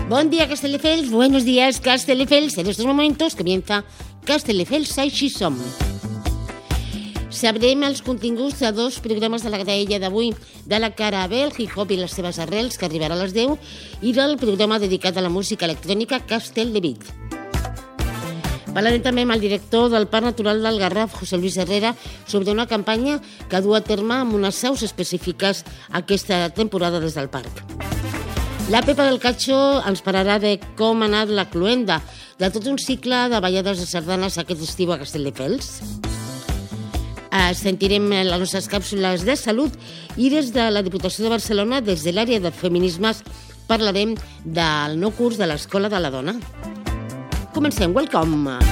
Buen día, Castelldefels. Buenos días, Castelldefels. En estos momentos comienza Castelldefels Així Som. Sabrem els continguts de dos programes de la graella d'avui, de la cara B, el hip-hop i les seves arrels, que arribarà a les 10, i del programa dedicat a la música electrònica Castell de Vic. Parlarem també amb el director del Parc Natural del Garraf, José Luis Herrera, sobre una campanya que du a terme amb unes seus específiques aquesta temporada des del parc. La Pepa del Catxo ens parlarà de com ha anat la cloenda, de tot un cicle de ballades de sardanes aquest estiu a Castelldefels. Sentirem les nostres càpsules de salut i des de la Diputació de Barcelona, des de l'àrea de feminismes, parlarem del nou curs de l'Escola de la Dona. Comencem, welcome!